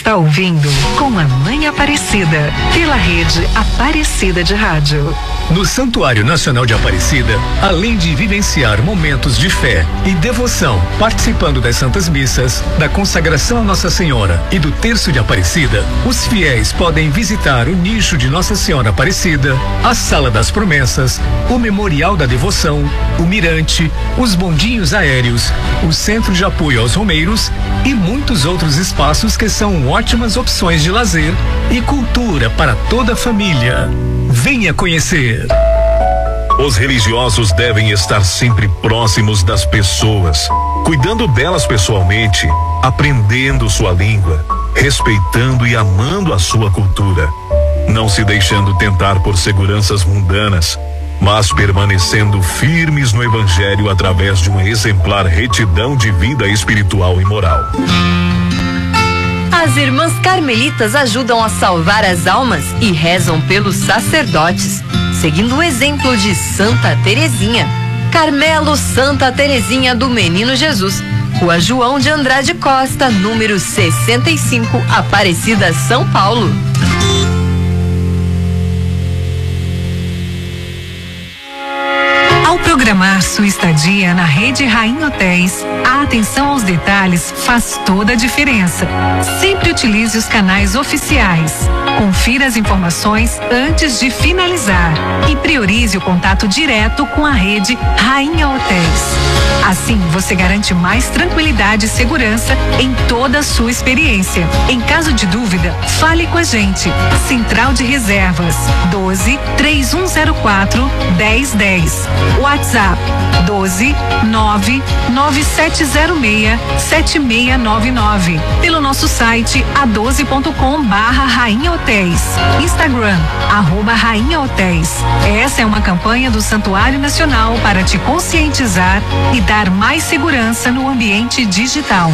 está ouvindo Com a Mãe Aparecida, pela rede Aparecida de Rádio. No Santuário Nacional de Aparecida, além de vivenciar momentos de fé e devoção, participando das Santas Missas, da consagração a Nossa Senhora e do Terço de Aparecida, os fiéis podem visitar o nicho de Nossa Senhora Aparecida, a Sala das Promessas, o Memorial da Devoção, o Mirante, os bondinhos aéreos, o Centro de Apoio aos Romeiros e muitos outros espaços que são ótimas opções de lazer e cultura para toda a família. Venha conhecer. Os religiosos devem estar sempre próximos das pessoas, cuidando delas pessoalmente, aprendendo sua língua, respeitando e amando a sua cultura, não se deixando tentar por seguranças mundanas, mas permanecendo firmes no Evangelho através de uma exemplar retidão de vida espiritual e moral. As irmãs carmelitas ajudam a salvar as almas e rezam pelos sacerdotes, seguindo o exemplo de Santa Terezinha. Carmelo Santa Terezinha do Menino Jesus, Rua João de Andrade Costa, número 65, Aparecida, São Paulo. Ao programar sua estadia na rede Rainha Hotéis, a atenção aos detalhes faz toda a diferença. Sempre utilize os canais oficiais. Confira as informações antes de finalizar e priorize o contato direto com a rede Rainha Hotéis. Assim, você garante mais tranquilidade e segurança em toda a sua experiência. Em caso de dúvida, fale com a gente. Central de Reservas 12 3104 1010. WhatsApp 12 99706 7699. Pelo nosso site a12.com/Rainha Hotéis. Instagram @Rainha Hotéis. Essa é uma campanha do Santuário Nacional para te conscientizar e dar mais segurança no ambiente digital.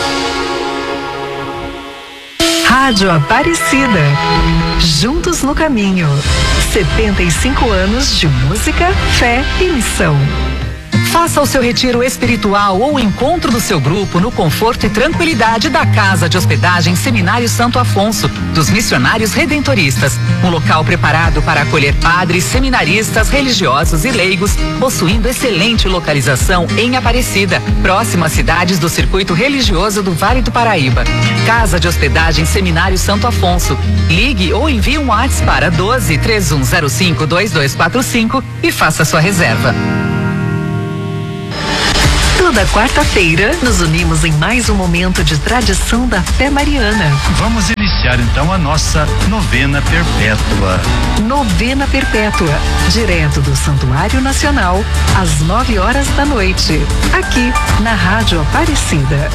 Rádio Aparecida. Juntos no caminho. 75 anos de música, fé e missão. Faça o seu retiro espiritual ou o encontro do seu grupo no conforto e tranquilidade da Casa de Hospedagem Seminário Santo Afonso, dos Missionários Redentoristas. Um local preparado para acolher padres, seminaristas, religiosos e leigos, possuindo excelente localização em Aparecida, próximo às cidades do circuito religioso do Vale do Paraíba. Casa de Hospedagem Seminário Santo Afonso. Ligue ou envie um WhatsApp para 12 3105 2245 e faça sua reserva. Toda quarta-feira, nos unimos em mais um momento de tradição da fé mariana. Vamos iniciar então a nossa novena perpétua. Novena perpétua, direto do Santuário Nacional, às 9 horas da noite, aqui na Rádio Aparecida.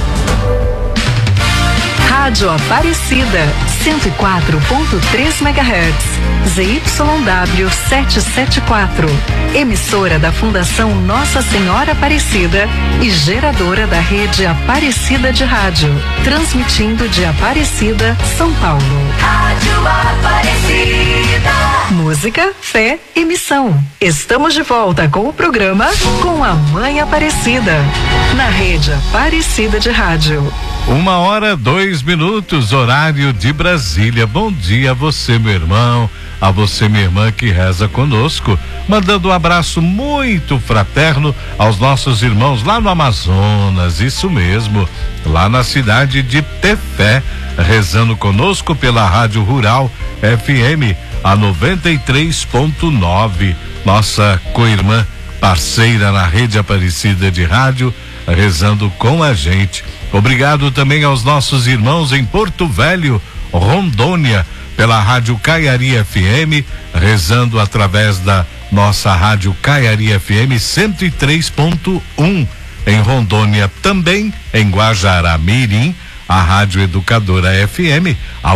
Rádio Aparecida, 104.3 MHz, ZYW 774, emissora da Fundação Nossa Senhora Aparecida e geradora da rede Aparecida de Rádio, transmitindo de Aparecida, São Paulo. Rádio Aparecida. Música, fé e missão. Estamos de volta com o programa Com a Mãe Aparecida, na rede Aparecida de Rádio. 1h02, horário de Brasília. Bom dia a você, meu irmão, a você, minha irmã, que reza conosco, mandando um abraço muito fraterno aos nossos irmãos lá no Amazonas, isso mesmo, lá na cidade de Tefé, rezando conosco pela Rádio Rural FM, a 93.9, nossa co-irmã parceira na rede Aparecida de Rádio, rezando com a gente. Obrigado também aos nossos irmãos em Porto Velho, Rondônia, pela Rádio Caiari FM, rezando através da nossa Rádio Caiari FM 103.1 em Rondônia, também em Guajará-Mirim, a Rádio Educadora FM a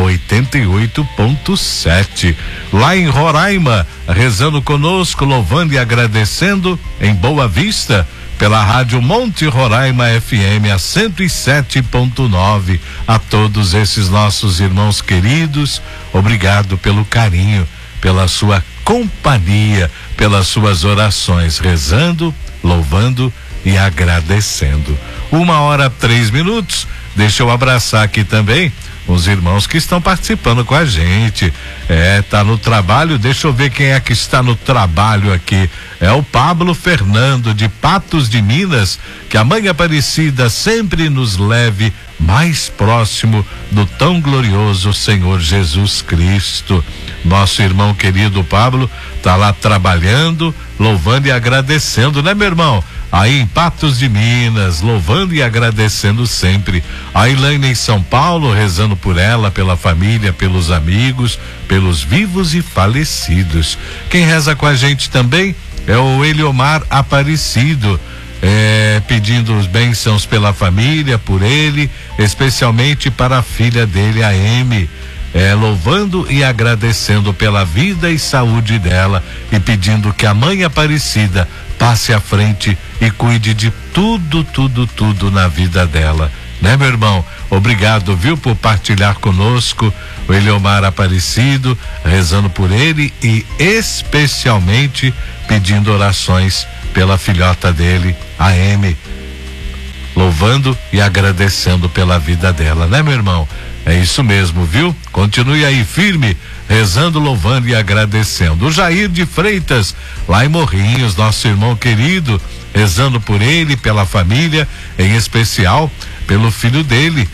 88.7. Lá em Roraima, rezando conosco, louvando e agradecendo em Boa Vista, pela Rádio Monte Roraima FM a 107.9. A todos esses nossos irmãos queridos, obrigado pelo carinho, pela sua companhia, pelas suas orações, rezando, louvando e agradecendo. 1h03. Deixa eu abraçar aqui também Os irmãos que estão participando com a gente. Tá no trabalho, deixa eu ver quem é que está no trabalho aqui. É o Pablo Fernando de Patos de Minas. Que a Mãe Aparecida sempre nos leve mais próximo do tão glorioso Senhor Jesus Cristo. Nosso irmão querido Pablo tá lá trabalhando, louvando e agradecendo, né, meu irmão? Aí em Patos de Minas, louvando e agradecendo sempre. A Elaine em São Paulo, rezando por ela, pela família, pelos amigos, pelos vivos e falecidos. Quem reza com a gente também é o Eliomar Aparecido, pedindo os bênçãos pela família, por ele, especialmente para a filha dele, a Amy. Louvando e agradecendo pela vida e saúde dela e pedindo que a Mãe Aparecida passe à frente e cuide de tudo na vida dela, né, meu irmão? Obrigado, viu, por partilhar conosco o Eliomar Aparecido, rezando por ele e especialmente pedindo orações pela filhota dele, a Amy, louvando e agradecendo pela vida dela, né, meu irmão? É isso mesmo, viu? Continue aí firme, rezando, louvando e agradecendo. O Jair de Freitas, lá em Morrinhos, nosso irmão querido, rezando por ele, pela família, em especial pelo filho dele,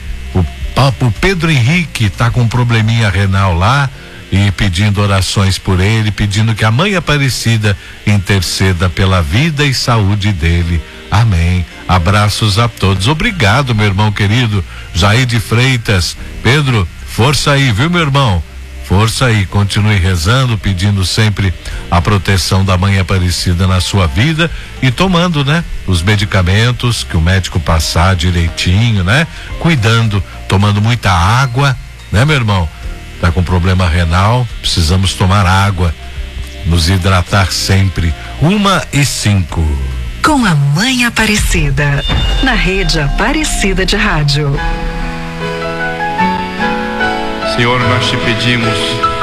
o Pedro Henrique, tá com um probleminha renal lá, e pedindo orações por ele, pedindo que a Mãe Aparecida interceda pela vida e saúde dele. Amém. Abraços a todos. Obrigado, meu irmão querido Jair de Freitas. Pedro, força aí, viu, meu irmão? Força aí, continue rezando, pedindo sempre a proteção da Mãe Aparecida na sua vida e tomando, né, os medicamentos que o médico passar direitinho, né? Cuidando, tomando muita água, né, meu irmão? Tá com problema renal, precisamos tomar água, nos hidratar sempre. 1:05. Com a Mãe Aparecida, na Rede Aparecida de Rádio. Senhor, nós te pedimos